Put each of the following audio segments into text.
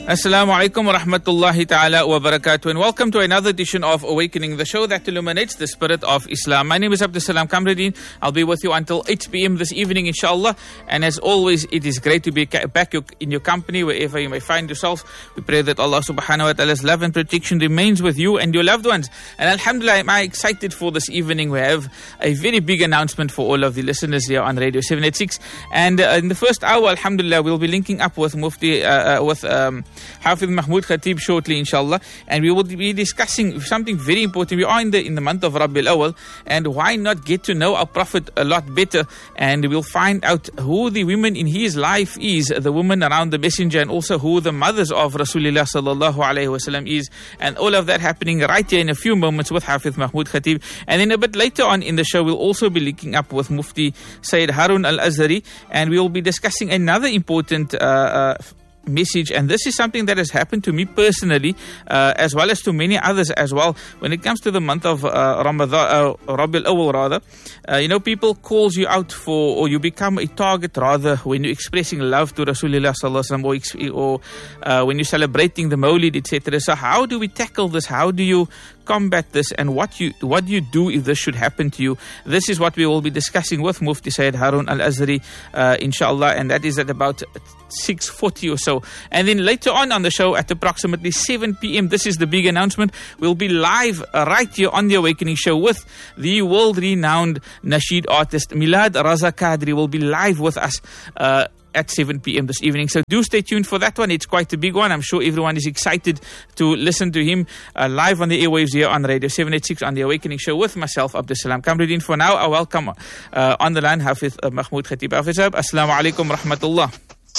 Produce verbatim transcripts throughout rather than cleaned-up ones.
Assalamu alaikum wa rahmatullahi ta'ala wa barakatuh, and welcome to another edition of Awakening, the show that illuminates the spirit of Islam. My name is Abdul Salam Kamruddin. I'll be with you until eight p.m. this evening, inshallah. And as always, it is great to be back in your company wherever you may find yourself. We pray that Allah subhanahu wa ta'ala's love and protection remains with you and your loved ones. And alhamdulillah, am I excited for this evening. We have a very big announcement for all of the listeners here on Radio seven eighty-six. And uh, in the first hour, alhamdulillah, we'll be linking up with Mufti, uh, uh, with um, Hafiz Mahmoud Khatib shortly, inshallah, and we will be discussing something very important. We are in the in the month of Rabiul Awwal, and why not get to know our Prophet a lot better? And we'll find out who the women in his life is, the women around the Messenger, and also who the mothers of Rasulullah sallallahu alaihi wasallam is, and all of that happening right here in a few moments with Hafiz Mahmoud Khatib. And then a bit later on in the show, we'll also be linking up with Mufti Sayyid Harun Al-Azhari, and we will be discussing another important uh, uh, message, and this is something that has happened to me personally, uh, as well as to many others as well. When it comes to the month of uh, Ramadan, uh, Rabiul Awwal rather, uh, you know, people calls you out for, or you become a target rather, when you're expressing love to Rasulullah sallallahu alaihi wasallam, or, or uh, when you're celebrating the Mawlid, et cetera. So how do we tackle this? How do you combat this, and what you what do you do if this should happen to you? This is what we will be discussing with Mufti Sayyid Harun Al-Azhari, uh, inshallah, and that is at about six forty or so. And then later on on the show at approximately seven p.m, this is the big announcement, we'll be live uh, right here on the Awakening Show with the world-renowned Nasheed artist Milad Raza Qadri. Will be live with us uh, at seven p.m. this evening. So do stay tuned for that one. It's quite a big one. I'm sure everyone is excited to listen to him uh, live on the airwaves here on Radio seven eighty-six on the Awakening Show with myself, Abdul Salam Kamruddin. For now, I welcome uh, on the line Hafiz uh, Mahmoud Khatib. Hafiz, assalamu alaikum wa rahmatullah.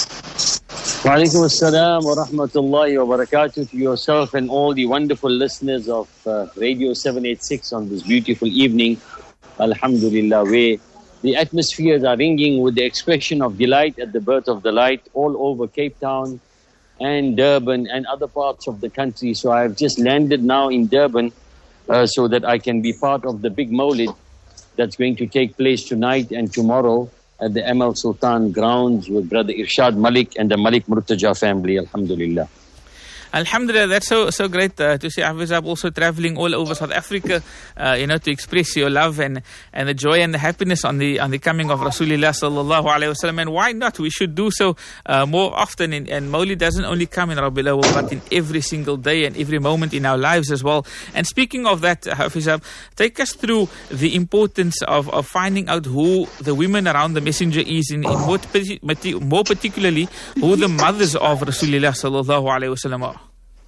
Wa alaikum assalam wa rahmatullahi wa barakatuh to yourself and all the wonderful listeners of uh, Radio seven eighty-six on this beautiful evening. Alhamdulillah, where the atmospheres are ringing with the expression of delight at the birth of the light all over Cape Town and Durban and other parts of the country. So I've just landed now in Durban uh, so that I can be part of the big Mawlid that's going to take place tonight and tomorrow at the M L Sultan grounds with Brother Irshad Malik and the Malik Murtaja family, alhamdulillah. Alhamdulillah, that's so so great uh, to see Hafiz also traveling all over South Africa, uh, you know, to express your love and, and the joy and the happiness on the on the coming of Rasulullah sallallahu alaihi wasallam. And why not? We should do so uh, more often. And, and Mawlid doesn't only come in Rabiul Awwal, but in every single day and every moment in our lives as well. And speaking of that, Hafiz, take us through the importance of, of finding out who the women around the Messenger is, in, in more, more particularly who the mothers of Rasulullah sallallahu alaihi wasallam are.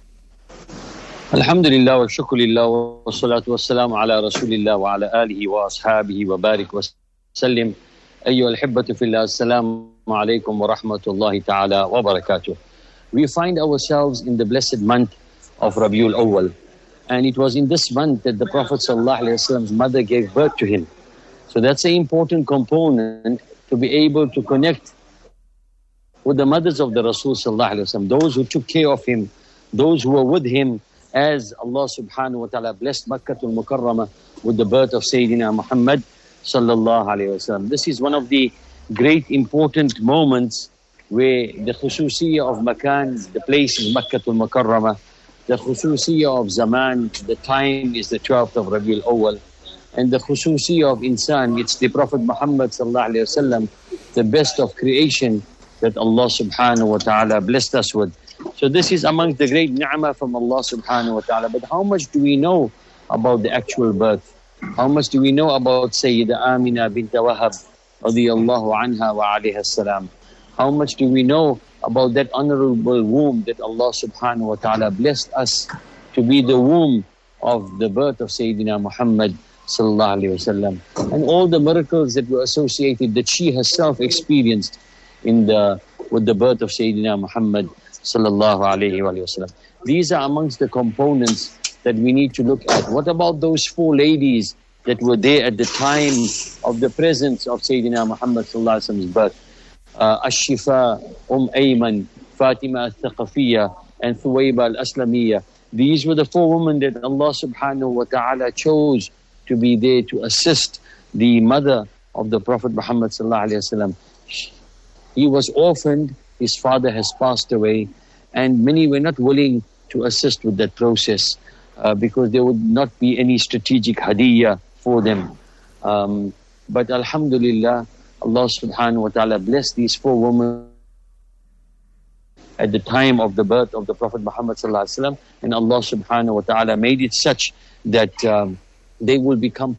Alhamdulillah wa shukrulillah wa salatu wa salam ala rasulillah wa ala alihi wa ashabihi wa barik wa sallim. Ayyuha al-hibbatu fillah, assalamu alaikum wa rahmatullahi ta'ala wa barakatuh. We find ourselves in the blessed month of Rabiul Awwal, and it was in this month that the Prophet sallallahu alaihi wasallam's mother gave birth to him. So that's an important component to be able to connect with the mothers of the Rasul sallallahu alaihi wasallam, those who took care of him, those who were with him, as Allah subhanahu wa ta'ala blessed Makkatul Mukarramah with the birth of Sayyidina Muhammad sallallahu alayhi wa sallam. This is one of the great important moments where the khususiyya of Makan, the place is Makkatul Mukarramah, the khususiyya of Zaman, the time is the twelfth of Rabiul Awwal, and the khususiyya of Insan, it's the Prophet Muhammad sallallahu alayhi wa sallam, the best of creation that Allah subhanahu wa ta'ala blessed us with. So this is amongst the great ni'mah from Allah subhanahu wa ta'ala. But how much do we know about the actual birth? How much do we know about Sayyida Amina bint Wahab radiyallahu anha wa alayha salam? How much do we know about that honorable womb that Allah subhanahu wa ta'ala blessed us to be the womb of the birth of Sayyidina Muhammad sallallahu alayhi wa sallam? And all the miracles that were associated, that she herself experienced in the with the birth of Sayyidina Muhammad sallallahu alayhi wa sallam. These are amongst the components that we need to look at. What about those four ladies that were there at the time of the presence of Sayyidina Muhammad sallallahu alayhi wa sallam's birth? Uh, Ash-Shifa, Umm Ayman, Fatima al-Thaqafiyya, and Thuwayba al-Aslamiyya. These were the four women that Allah subhanahu wa ta'ala chose to be there to assist the mother of the Prophet Muhammad sallallahu alayhi wa sallam. He was orphaned, his father has passed away, and many were not willing to assist with that process uh, because there would not be any strategic hadiyah for them. Um, but alhamdulillah, Allah subhanahu wa ta'ala blessed these four women at the time of the birth of the Prophet Muhammad sallallahu alaihi wasallam, and Allah subhanahu wa ta'ala made it such that um, they will become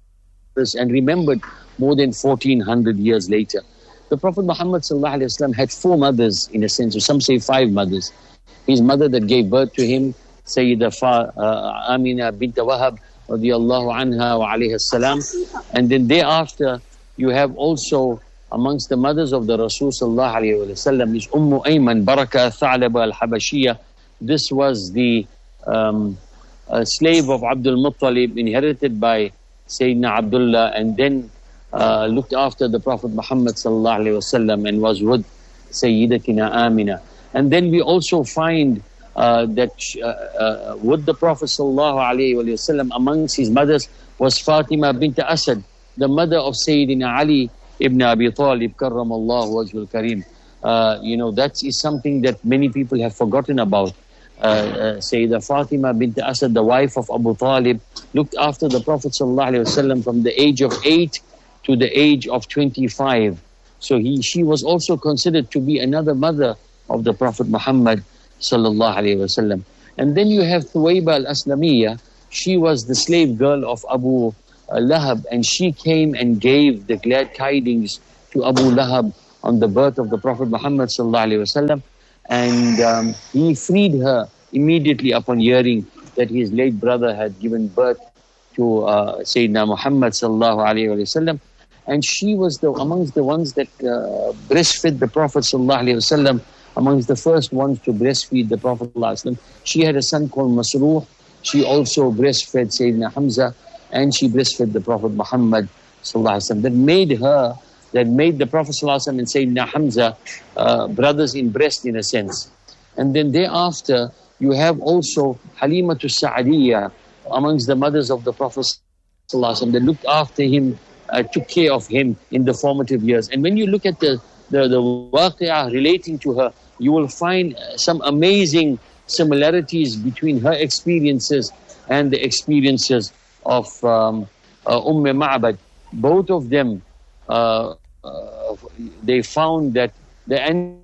and remembered more than fourteen hundred years later. The Prophet Muhammad sallallahu alaihi wasallam had four mothers, in a sense, or some say five mothers. His mother that gave birth to him, Sayyidah Fa, uh, Amina bint Wahab radiyallahu anha wa alayhi salam. And then thereafter, you have also amongst the mothers of the Rasul sallallahu alayhi wa sallam is Ummu Ayman Baraka Tha'laba al-Habashiyah. This was the um, uh, slave of Abdul Muttalib, inherited by Sayyidina Abdullah, and then uh, looked after the Prophet Muhammad sallallahu alayhi wa sallam and was with Sayyidatina Amina. And then we also find uh, that uh, uh, with the Prophet sallallahu alayhi wa sallam amongst his mothers was Fatima bint Asad, the mother of Sayyidina Ali ibn Abi Talib, karramallahu wajhul kareem. Uh, you know, that is something that many people have forgotten about. Uh, uh, Sayyidah Fatima bint Asad, the wife of Abu Talib, looked after the Prophet sallallahu alaihi wasallam from the age of eight to the age of twenty-five. So he, she was also considered to be another mother of the Prophet Muhammad sallallahu alaihi wasallam. And then you have Thuwayba al-Aslamiyya. She was the slave girl of Abu Lahab, and she came and gave the glad tidings to Abu Lahab on the birth of the Prophet Muhammad sallallahu alaihi wasallam, and um, he freed her immediately upon hearing that his late brother had given birth to uh, Sayyidina Muhammad sallallahu alaihi wasallam, and she was the amongst the ones that uh, breastfed the Prophet sallallahu alaihi wasallam, amongst the first ones to breastfeed the Prophet sallallahu alaihi wasallam. She had a son called Masruh. She also breastfed Sayyidina Hamza, and she breastfed the Prophet Muhammad sallallahu alaihi wasallam. That made her, that made the Prophet sallallahu alaihi wasallam and Sayyidina Hamza uh, brothers in breast, in a sense. And then thereafter, you have also Halimatu Sa'adiyya amongst the mothers of the Prophet sallallahu alaihi wasallam that looked after him, uh, took care of him in the formative years. And when you look at the the, the waqi'ah relating to her, you will find some amazing similarities between her experiences and the experiences of um, uh, Umm Ma'bad. Both of them, uh, uh, they found that the end.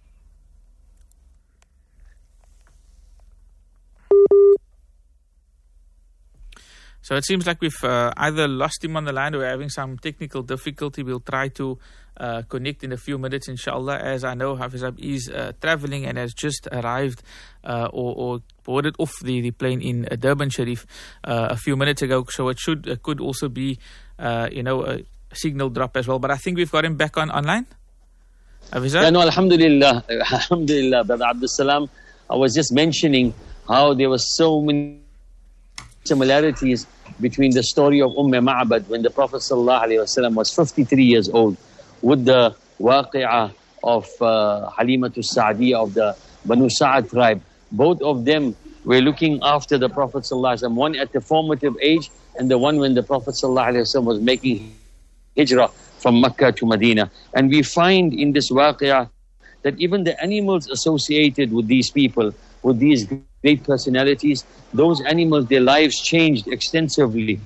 So it seems like we've uh, either lost him on the line or we're having some technical difficulty. We'll try to uh, connect in a few minutes, inshallah. As I know, Hafiz Ab is uh, traveling and has just arrived uh, or, or boarded off the, the plane in uh, Durban Sharif uh, a few minutes ago. So it should uh, could also be, uh, you know, a signal drop as well. But I think we've got him back on online. Hafiz Ab? Yeah, no, alhamdulillah. Alhamdulillah, Brother Abdul Salam. I was just mentioning how there were so many similarities between the story of Umm Ma'bad when the Prophet sallallahu alaihi wasallam was fifty-three years old, with the waqi'ah of uh, Halimatu Sa'adiyya of the Banu Sa'ad tribe. Both of them were looking after the Prophet sallallahu alaihi wasallam, one at the formative age and the one when the Prophet sallallahu alaihi wasallam was making hijrah from Mecca to Medina. And we find in this waqi'ah that even the animals associated with these people, with these great personalities, those animals, their lives changed extensively.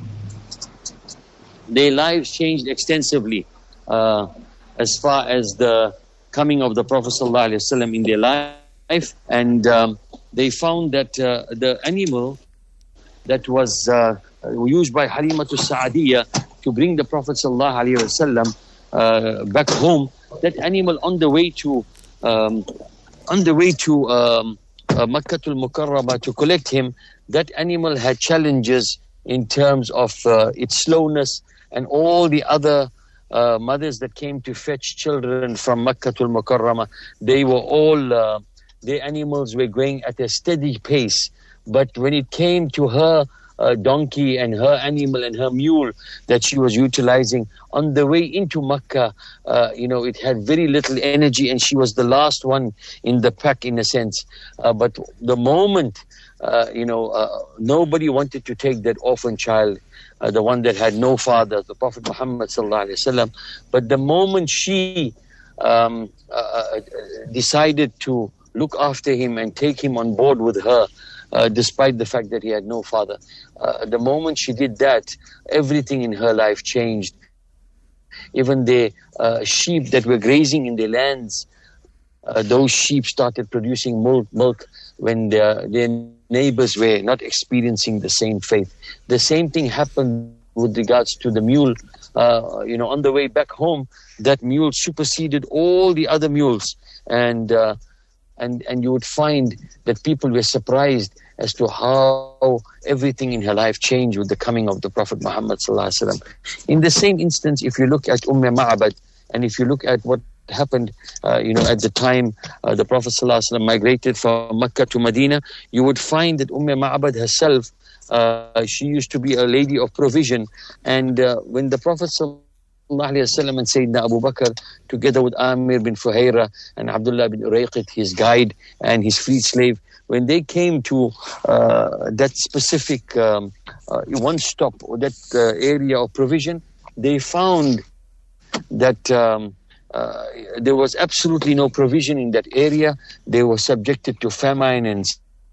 Their lives changed extensively uh, as far as the coming of the Prophet ﷺ in their life. And um, they found that uh, the animal that was uh, used by Halimatu Sa'adiyya to bring the Prophet ﷺ uh, back home, that animal on the way to um, on the way to um, Uh, Makkatul Mukarramah to collect him, that animal had challenges in terms of uh, its slowness, and all the other uh, mothers that came to fetch children from Makkatul Mukarramah, they were all, uh, their animals were going at a steady pace. But when it came to her uh, donkey and her animal and her mule that she was utilizing on the way into Makkah, uh, you know, it had very little energy, and she was the last one in the pack, in a sense. Uh, but the moment, uh, you know, uh, nobody wanted to take that orphan child, uh, the one that had no father, the Prophet Muhammad sallallahu alaihi wasallam. But the moment she um, uh, decided to look after him and take him on board with her, uh, despite the fact that he had no father. Uh, the moment she did that, everything in her life changed. Even the uh, sheep that were grazing in their lands, uh, those sheep started producing milk, milk when their, their neighbors were not experiencing the same faith. The same thing happened with regards to the mule. Uh, you know, on the way back home, that mule superseded all the other mules. And uh, and and you would find that people were surprised as to how everything in her life changed with the coming of the Prophet Muhammad sallallahu alaihi wasallam. In the same instance, if you look at Umm Ma'bad, and if you look at what happened, uh, you know, at the time uh, the Prophet sallallahu alaihi wasallam migrated from Mecca to Medina, you would find that Umm Ma'bad herself, uh, she used to be a lady of provision. And uh, when the Prophet sallallahu alaihi wasallam and Sayyidina Abu Bakr, together with Amir bin Fuhayra and Abdullah bin Urayqit, his guide and his freed slave, when they came to uh, that specific um, uh, one stop or that uh, area of provision, they found that um, uh, there was absolutely no provision in that area. They were subjected to famine and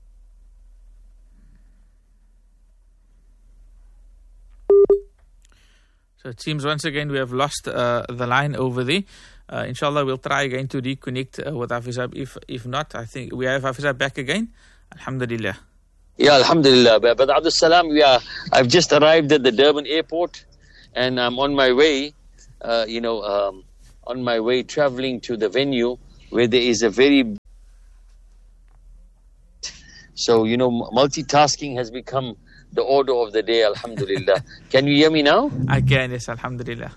So it seems once again we have lost uh, the line over there. Uh, inshallah, we'll try again to reconnect uh, with Hafizab. If if not, I think we have Hafizab back again. Alhamdulillah. Yeah, Alhamdulillah. But, but Abdul Salam, we are, I've just arrived at the Durban airport, and I'm on my way, uh, you know, um, on my way traveling to the venue where there is a very... So, you know, multitasking has become the order of the day, Alhamdulillah. Can you hear me now? I can, yes, Alhamdulillah.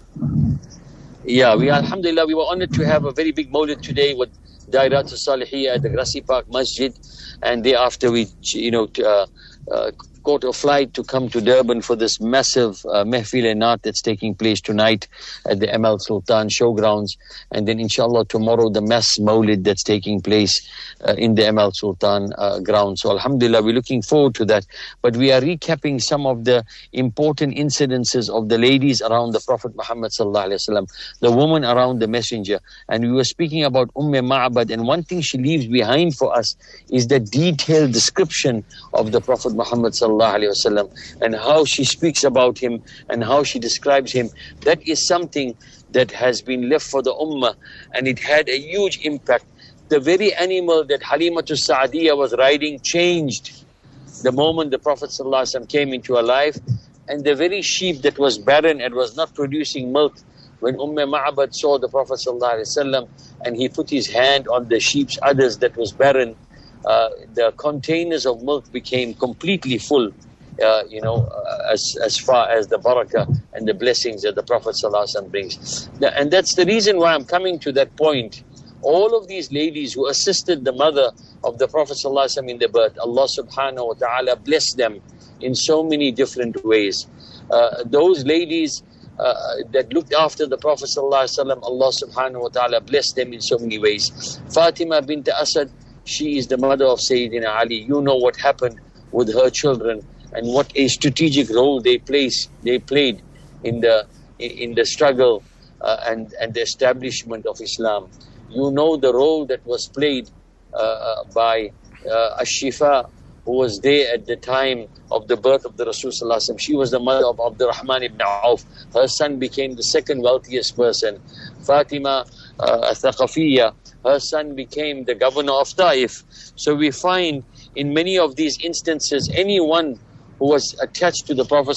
Yeah, we Alhamdulillah, we were honored to have a very big Mawlid today with Dairat al-Salihiyya at the Grassy Park Masjid, and thereafter we, you know, uh, uh, caught a flight to come to Durban for this massive uh, Mehfil-e-Naat that's taking place tonight at the M L Sultan Showgrounds, and then inshallah tomorrow the mass Mawlid that's taking place uh, in the M L Sultan uh, grounds. So Alhamdulillah, we're looking forward to that. But we are recapping some of the important incidences of the ladies around the Prophet Muhammad sallallahu alaihi wasallam, the woman around the messenger. And we were speaking about Umm Ma'bad, and one thing she leaves behind for us is the detailed description of the Prophet Muhammad sallallahu alaihi wasallam, and how she speaks about him and how she describes him. That is something that has been left for the ummah, and it had a huge impact. The very animal that Halimatul Sa'diyah was riding changed the moment the Prophet sallallahu alaihi wasallam came into her life, and the very sheep that was barren and was not producing milk, when Umm Ma'bad saw the Prophet sallallahu alaihi wasallam and he put his hand on the sheep's udders that was barren, Uh, the containers of milk became completely full, uh, you know, uh, as as far as the barakah and the blessings that the Prophet ﷺ brings. And that's the reason why I'm coming to that point. All of these ladies who assisted the mother of the Prophet ﷺ in the birth, Allah subhanahu wa ta'ala blessed them in so many different ways. Uh, those ladies uh, that looked after the Prophet ﷺ, Allah subhanahu wa ta'ala blessed them in so many ways. Fatima bint Asad, she is the mother of Sayyidina Ali. You know what happened with her children and what a strategic role they place, they played in the in the struggle uh, and and the establishment of Islam. You know the role that was played uh, by uh, Ash-Shifa, who was there at the time of the birth of the Rasul sallallahu alaihi wasallam. She was the mother of Abdurrahman ibn Auf. Her son became the second wealthiest person. Fatima uh, Thaqafiyya, her son became the governor of Taif. So we find in many of these instances, anyone who was attached to the Prophet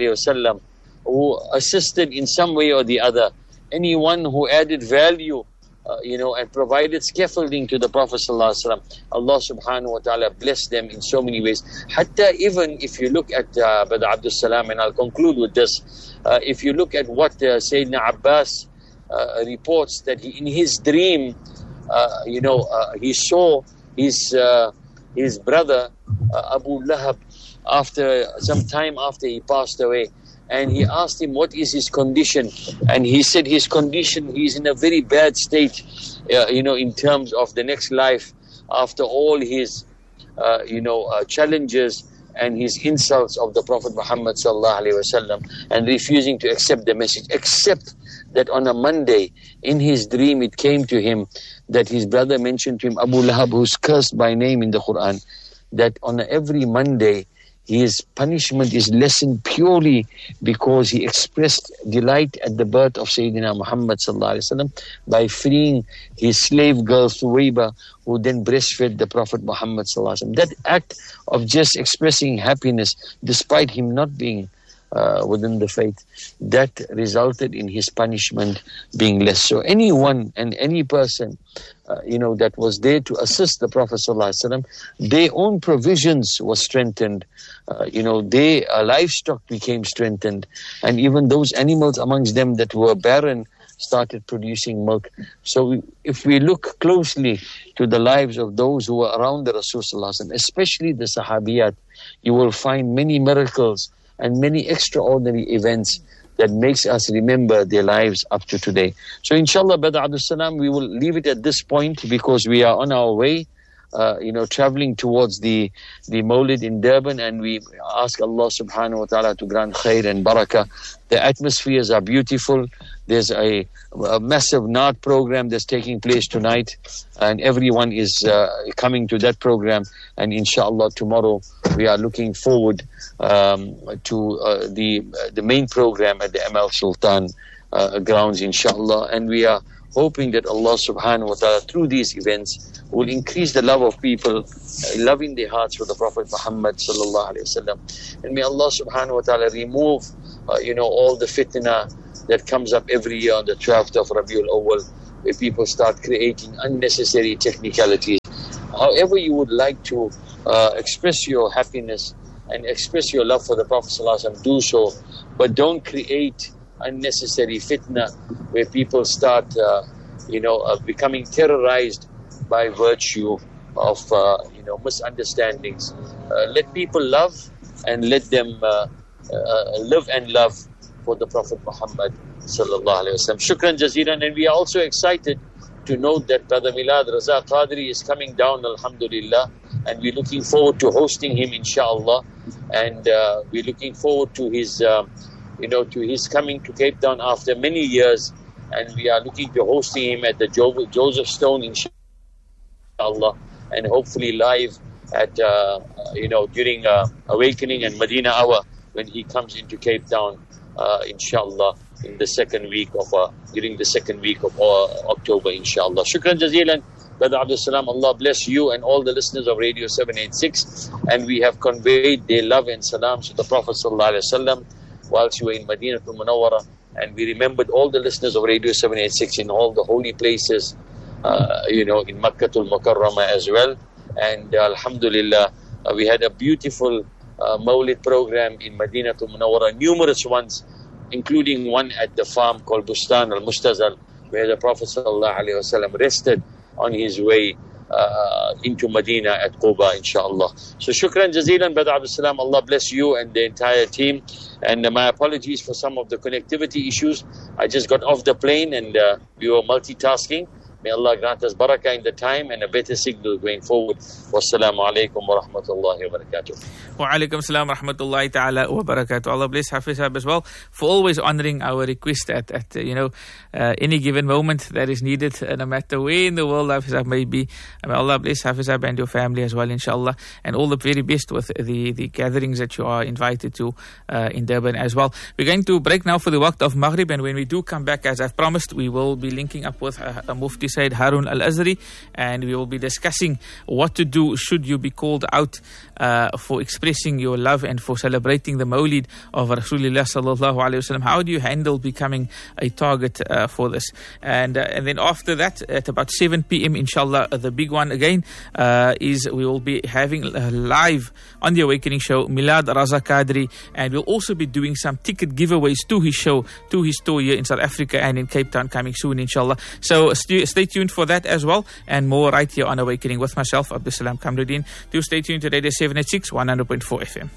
ﷺ, who assisted in some way or the other, anyone who added value, uh, you know, and provided scaffolding to the Prophet ﷺ, Allah subhanahu wa ta'ala blessed them in so many ways. Hatta even if you look at uh, Brother Abdul Salam, and I'll conclude with this, uh, if you look at what uh, Sayyidina Abbas uh, reports, that he, in his dream, Uh, you know, uh, he saw his uh, his brother uh, Abu Lahab after some time after he passed away, and he asked him what is his condition, and he said his condition, he's in a very bad state, uh, you know, in terms of the next life after all his uh, you know uh, challenges and his insults of the Prophet Muhammad sallallahu alaihi wasallam, and refusing to accept the message, except that on a Monday, in his dream, it came to him that his brother mentioned to him, Abu Lahab, who's cursed by name in the Quran, that on every Monday, his punishment is lessened purely because he expressed delight at the birth of Sayyidina Muhammad sallallahu alaihi wasallam by freeing his slave girl Thuwayba, who then breastfed the Prophet Muhammad sallallahu alaihi wasallam. That act of just expressing happiness, despite him not being uh, within the faith, that resulted in his punishment being less. So anyone and any person, Uh, you know, that was there to assist the Prophet ﷺ, their own provisions were strengthened. Uh, you know, their uh, livestock became strengthened. And even those animals amongst them that were barren started producing milk. So we, if we look closely to the lives of those who were around the Rasul ﷺ, especially the Sahabiyat, you will find many miracles and many extraordinary events that makes us remember their lives up to today. So inshallah, Brother Abdul Salam, we will leave it at this point because we are on our way, uh, you know, traveling towards the, the Mawlid in Durban, and we ask Allah subhanahu wa ta'ala to grant khair and barakah. The atmospheres are beautiful. There's a, a massive Naat program that's taking place tonight, and everyone is uh, coming to that program. And inshallah, tomorrow we are looking forward um, to uh, the uh, the main program at the M L Sultan uh, grounds, inshallah. And we are hoping that Allah subhanahu wa ta'ala, through these events, will increase the love of people, uh, love in their hearts for the Prophet Muhammad sallallahu alaihi wasallam. And may Allah subhanahu wa ta'ala remove, uh, you know, all the fitna that comes up every year on the twelfth of Rabiul Awwal, where people start creating unnecessary technicalities. However you would like to uh, express your happiness and express your love for the Prophet ﷺ, do so, but don't create unnecessary fitna where people start, uh, you know, uh, becoming terrorized by virtue of, uh, you know, misunderstandings. Uh, let people love and let them uh, uh, live and love for the Prophet Muhammad sallallahu alaihi wasallam. Shukran jazeelan. And we are also excited to note that Brother Milad Raza Qadri is coming down, alhamdulillah, and we're looking forward to hosting him, inshallah. And uh, we're looking forward to his, uh, you know, to his coming to Cape Town after many years, and we are looking to hosting him at the jo- Joseph Stone, inshallah, and hopefully live at, uh, you know, during uh, Awakening and Medina Hour when he comes into Cape Town, uh, inshallah, in the second week of, uh, during the second week of uh, October, inshallah. Shukran jazeelan. Brother Abdul Salam, Allah bless you and all the listeners of Radio seven eighty-six. And we have conveyed their love and salams to the Prophet sallallahu alaihi wasallam whilst you were in Madinah al-Munawwara. And we remembered all the listeners of Radio seven eighty-six in all the holy places, uh, you know, in Makkah al-Mukarramah as well. And uh, alhamdulillah, uh, we had a beautiful uh, Mawlid program in Madinah al-Munawwara, numerous ones, including one at the farm called Bustan al-Mustazal, where the Prophet sallallahu alaihi wasallam rested on his way uh, into Medina at Quba, inshallah. So shukran jazeelan, Brother Abdul Salam. Allah bless you and the entire team. And uh, my apologies for some of the connectivity issues. I just got off the plane and uh, we were multitasking. May Allah grant us barakah in the time and a better signal going forward. Wassalamu alaikum wa rahmatullahi wa barakatuh. Wa alaikum salam wa rahmatullahi ta'ala wa barakatuh. Allah bless Hafiz Sahib as well for always honoring our request at, at uh, you know, uh, any given moment that is needed, uh, no matter where in the world Hafiz Sahib may be. May Allah bless Hafiz Sahib and your family as well, inshallah. And all the very best with the, the gatherings that you are invited to uh, in Durban as well. We're going to break now for the waqt of Maghrib, and when we do come back, as I've promised, we will be linking up with uh, a Mufti Said Harun Al-Azhari, and we will be discussing what to do should you be called out uh, for expressing your love and for celebrating the Mawlid of Rasulullah sallallahu alaihi wasallam. How do you handle becoming a target uh, for this? And uh, and then after that, at about seven p.m. inshallah, the big one again uh, is we will be having uh, live on the Awakening show Milad Raza Qadri, and we'll also be doing some ticket giveaways to his show, to his tour here in South Africa and in Cape Town coming soon, inshallah. So st- stay tuned for that as well, and more right here on Awakening with myself, Abdul Salam Kamruddin. Do stay tuned to Radio seven eighty-six, one hundred point four F M.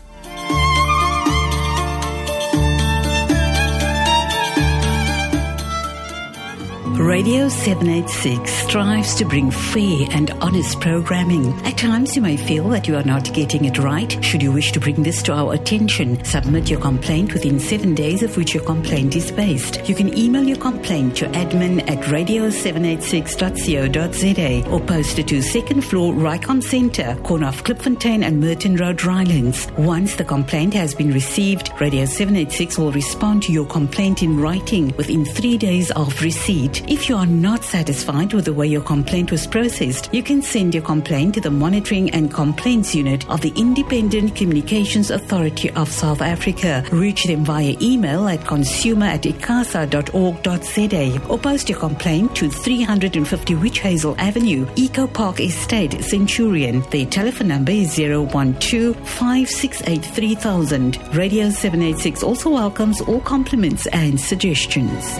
Radio seven eighty-six strives to bring fair and honest programming. At times you may feel that you are not getting it right. Should you wish to bring this to our attention, submit your complaint within seven days of which your complaint is based. You can email your complaint to admin at radio seven eighty-six dot co dot za or post it to second floor Rycom Centre, corner of Klipfontein and Merton Road, Rylands. Once the complaint has been received, Radio seven eighty-six will respond to your complaint in writing within three days of receipt. If you are not satisfied with the way your complaint was processed, you can send your complaint to the Monitoring and Complaints Unit of the Independent Communications Authority of South Africa. Reach them via email at consumer at icasa dot org dot za or post your complaint to three hundred fifty Witch Hazel Avenue, Eco Park Estate, Centurion. Their telephone number is zero one two, five six eight, three thousand. Radio seven eighty-six also welcomes all compliments and suggestions.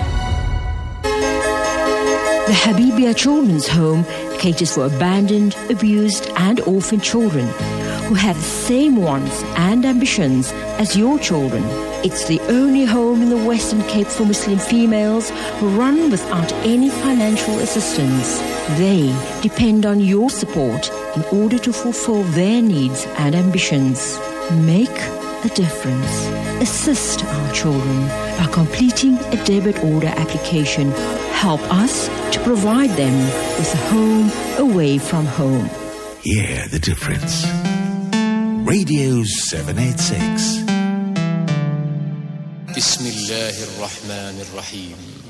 The Habibia Children's Home caters for abandoned, abused and orphaned children who have the same wants and ambitions as your children. It's the only home in the Western Cape for Muslim females who run without any financial assistance. They depend on your support in order to fulfill their needs and ambitions. Make a difference. Assist our children by completing a debit order application. Help us to provide them with a home away from home. Hear the difference. Radio seven eighty-six. Bismillahir Rahmanir Rahim.